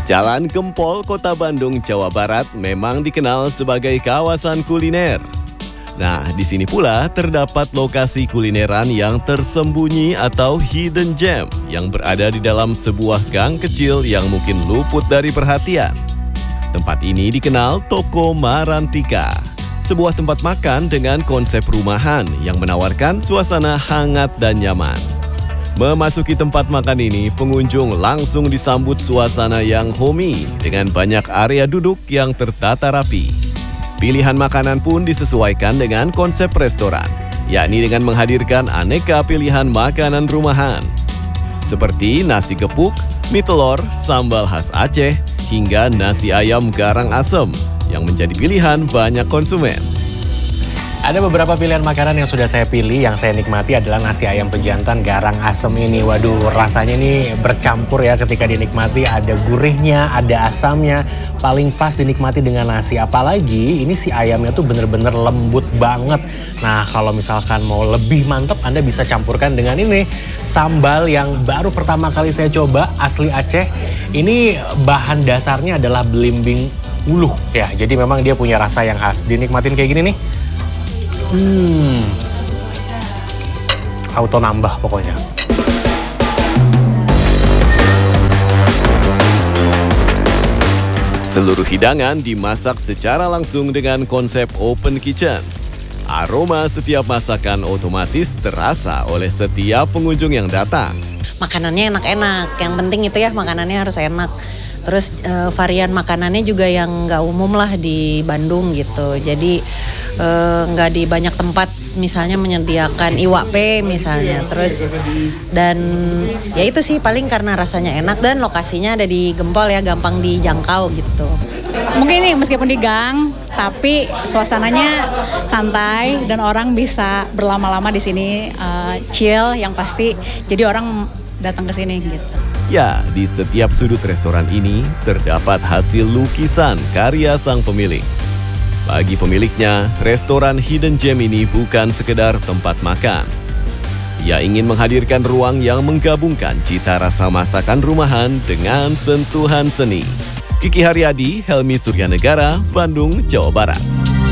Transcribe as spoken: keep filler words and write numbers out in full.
Jalan Gempol, Kota Bandung, Jawa Barat memang dikenal sebagai kawasan kuliner. Nah, di sini pula terdapat lokasi kulineran yang tersembunyi atau hidden gem yang berada di dalam sebuah gang kecil yang mungkin luput dari perhatian. Tempat ini dikenal Toko Marantika, sebuah tempat makan dengan konsep rumahan yang menawarkan suasana hangat dan nyaman. Memasuki tempat makan ini, pengunjung langsung disambut suasana yang homey dengan banyak area duduk yang tertata rapi. Pilihan makanan pun disesuaikan dengan konsep restoran, yakni dengan menghadirkan aneka pilihan makanan rumahan. Seperti nasi gepuk, mie telur, sambal khas Aceh, hingga nasi ayam garang asem yang menjadi pilihan banyak konsumen. Ada beberapa pilihan makanan yang sudah saya pilih, yang saya nikmati adalah nasi ayam pejantan garang asem ini. Waduh, rasanya ini bercampur ya ketika dinikmati, ada gurihnya, ada asamnya, paling pas dinikmati dengan nasi. Apalagi ini si ayamnya tuh bener-bener lembut banget. Nah, kalau misalkan mau lebih mantep, Anda bisa campurkan dengan ini, sambal yang baru pertama kali saya coba, asli Aceh. Ini bahan dasarnya adalah belimbing uluh ya, jadi memang dia punya rasa yang khas. Dinikmatin kayak gini nih. Hmm, auto nambah pokoknya. Seluruh hidangan dimasak secara langsung dengan konsep open kitchen. Aroma setiap masakan otomatis terasa oleh setiap pengunjung yang datang. Makanannya enak-enak, yang penting itu ya makanannya harus enak. Terus e, varian makanannya juga yang nggak umum lah di Bandung gitu. Jadi e, nggak di banyak tempat misalnya menyediakan iwak pe misalnya. Terus dan ya itu sih paling karena rasanya enak dan lokasinya ada di Gempol ya, gampang dijangkau gitu. Mungkin ini meskipun di gang, tapi suasananya santai dan orang bisa berlama-lama di sini uh, chill yang pasti. Jadi orang datang ke sini gitu. Ya, di setiap sudut restoran ini terdapat hasil lukisan karya sang pemilik. Bagi pemiliknya, restoran Hidden Gem ini bukan sekedar tempat makan. Ia ingin menghadirkan ruang yang menggabungkan cita rasa masakan rumahan dengan sentuhan seni. Kiki Haryadi, Helmi Suryanegara, Bandung, Jawa Barat.